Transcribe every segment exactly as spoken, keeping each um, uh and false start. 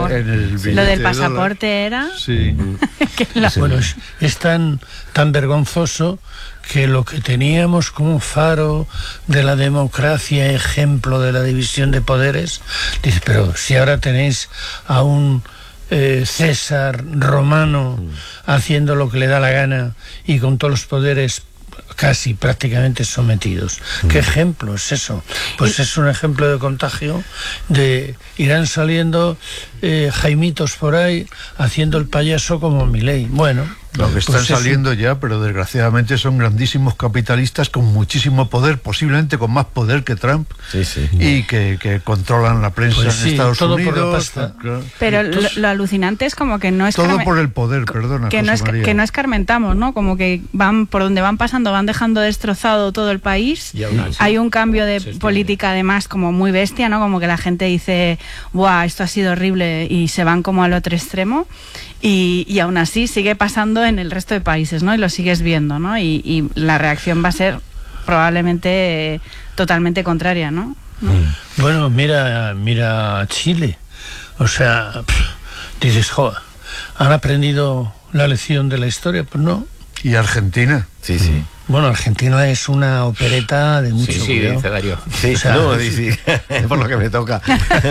favor. En el Sí. Lo del pasaporte de era... Sí. la... Bueno, es, es tan, tan vergonzoso que lo que teníamos como faro de la democracia, ejemplo de la división de poderes, dice, pero si ahora tenéis a un eh, César romano mm. haciendo lo que le da la gana y con todos los poderes casi prácticamente sometidos. Mm. ¿Qué ejemplo es eso? Pues es un ejemplo de contagio, de irán saliendo eh, jaimitos por ahí haciendo el payaso como Milei. Bueno, lo que están pues saliendo un... ya, pero desgraciadamente son grandísimos capitalistas con muchísimo poder, posiblemente con más poder que Trump, sí, sí. y que, que controlan la prensa pues sí, en Estados todo Unidos. Por la pasta. Pero Entonces, lo, lo alucinante es como que no es todo por el poder, perdona. Que no, es, que no escarmentamos, ¿no? Como que van por donde van pasando, van dejando destrozado todo el país. Una, sí. Hay un cambio de sí, política además como muy bestia, ¿no? Como que la gente dice, ¡buah, esto ha sido horrible! Y se van como al otro extremo. Y, y aún así sigue pasando en el resto de países, ¿no? Y lo sigues viendo, ¿no? Y, y la reacción va a ser probablemente eh, totalmente contraria, ¿no? ¿no? Bueno, mira, mira Chile. O sea, pff, dices, joder, ¿han aprendido la lección de la historia? Pues no. ¿Y Argentina? Sí, sí. Bueno, Argentina es una opereta de mucho Sí, sí, cuidado. dice Darío. Sí, o sea, no, sí, sí. Por lo que me toca.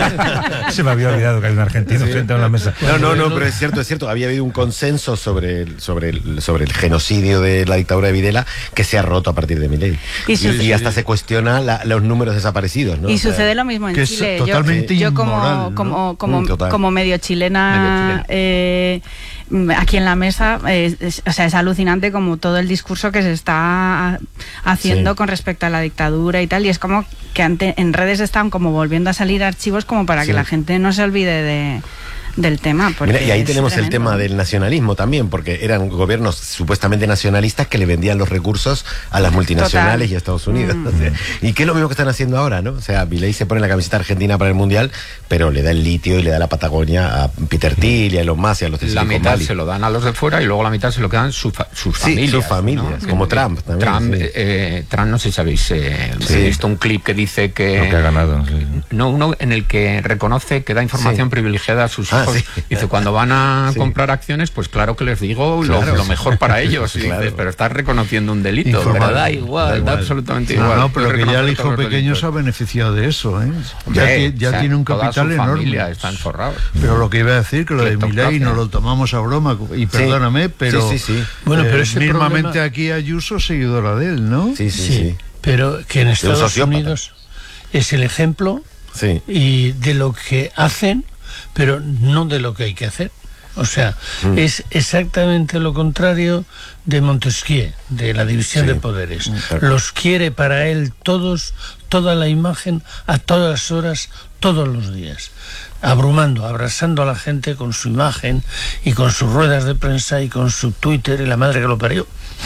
Se me había olvidado que hay un argentino sí. sentado en la mesa. No, no, no, pero es cierto, es cierto. Había habido un consenso sobre el, sobre el, sobre el genocidio de la dictadura de Videla que se ha roto a partir de Milei. Y, y, y hasta se cuestiona la, los números desaparecidos, ¿no? Y o sea, sucede lo mismo en que Chile. Es totalmente yo, yo como, inmoral, ¿no? como, como, mm, como medio chilena, medio chilena. Eh, aquí en la mesa, eh, es, o sea, es alucinante como todo el discurso que se está haciendo sí. con respecto a la dictadura y tal, y es como que ante, en redes están como volviendo a salir archivos como para sí. que la gente no se olvide de del tema. Mira, y ahí tenemos tremendo. El tema del nacionalismo también, porque eran gobiernos supuestamente nacionalistas que le vendían los recursos a las multinacionales Total. y a Estados Unidos. Mm. O sea, y que es lo mismo que están haciendo ahora, ¿no? O sea, Milei se pone la camiseta argentina para el Mundial, pero le da el litio y le da la Patagonia a Peter Thiel y a Elon Musk y a los de La Silicon mitad Valley. Se lo dan a los de fuera y luego la mitad se lo quedan su fa sus sí, familias. sus familias, ¿no? Como eh, Trump también. Trump, sí. eh, Trump, no sé si sabéis, eh, sí. he visto un clip que dice que... Lo que ha ganado, sí. No, uno en el que reconoce que da información sí. privilegiada a sus hijos. Ah, sí. Dice, cuando van a sí. comprar acciones, pues claro que les digo claro. lo, lo mejor para ellos. Y claro. dices, pero estás reconociendo un delito. Informar. Pero da igual, da, igual. da absolutamente no, igual. No, pero que ya el hijo pequeño se ha beneficiado de eso, ¿eh? Ya, Hombre, ya o sea, tiene un capital enorme. Están forrados. Pero lo que iba a decir, que lo de Milei no lo tomamos a broma, y perdóname, sí. pero, sí, sí, sí. Bueno, pero eh, ese mismamente problema... aquí Ayuso seguidora de él, ¿no? Sí, sí, sí. sí. Pero que en Estados Unidos es el ejemplo sí. y de lo que hacen, pero no de lo que hay que hacer. O sea, mm. es exactamente lo contrario de Montesquieu, de la división sí. de poderes. Claro. Los quiere para él todos, toda la imagen, a todas horas, todos los días. Abrumando, abrazando a la gente con su imagen y con sus ruedas de prensa y con su Twitter y la madre que lo parió.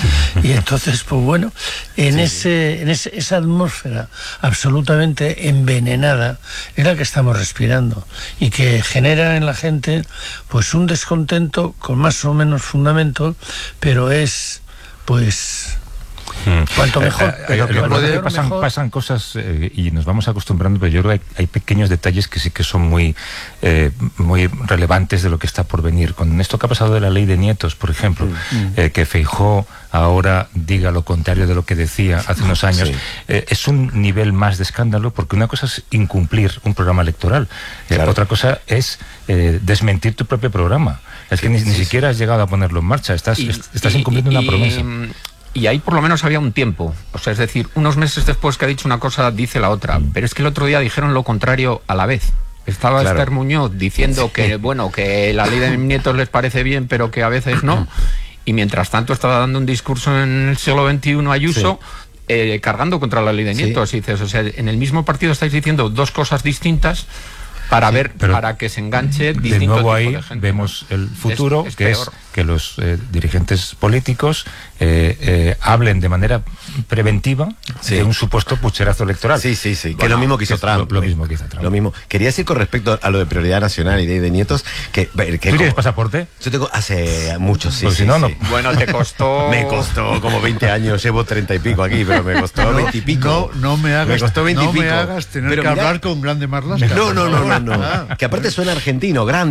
Y entonces, pues bueno, en, sí, ese, en ese, esa atmósfera absolutamente envenenada es la que estamos respirando y que genera en la gente pues un descontento con más o menos fundamento, pero es pues... cuanto mejor, eh, pero eh, cuanto eh, pasan, mejor. pasan cosas eh, y nos vamos acostumbrando, pero yo creo que hay, hay pequeños detalles que sí que son muy eh, muy relevantes de lo que está por venir. Con esto que ha pasado de la ley de nietos, por ejemplo, mm. eh, que Feijóo ahora diga lo contrario de lo que decía hace unos años, sí. eh, es un nivel más de escándalo, porque una cosa es incumplir un programa electoral, eh, claro. otra cosa es eh, desmentir tu propio programa. Es que sí, ni, sí, ni sí. siquiera has llegado a ponerlo en marcha, estás, y, estás y, incumpliendo y, una promesa. Y, Y ahí por lo menos había un tiempo, o sea, es decir, unos meses después que ha dicho una cosa, dice la otra, mm. pero es que el otro día dijeron lo contrario a la vez. Estaba claro. Esther Muñoz diciendo sí. que, bueno, que la ley de nietos les parece bien, pero que a veces no, y mientras tanto estaba dando un discurso en el siglo veintiuno Ayuso, sí. eh, cargando contra la ley de nietos, sí. y dices, o sea, en el mismo partido estáis diciendo dos cosas distintas, para sí, ver, para que se enganche de nuevo ahí de gente, vemos el futuro, es, es que peor. es que los eh, dirigentes políticos eh, eh, hablen de manera preventiva sí. de un supuesto pucherazo electoral. Sí, sí, sí, bueno, que es lo mismo que hizo Trump. Lo, lo mismo que hizo Trump. Lo mismo. Quería decir con respecto a lo de prioridad nacional y de, de nietos, que, que ¿tú tienes pasaporte? Yo tengo hace muchos, sí, pues sí, si no, sí. no. Bueno, te costó... me costó como veinte años, llevo treinta y pico aquí, pero me costó no, veinte y pico. No, no me hagas, me costó veinte no y pico. me hagas tener pero que mira, hablar con Grande Marlaska. No, no, no, no, no, no. Que aparte suena argentino, grande.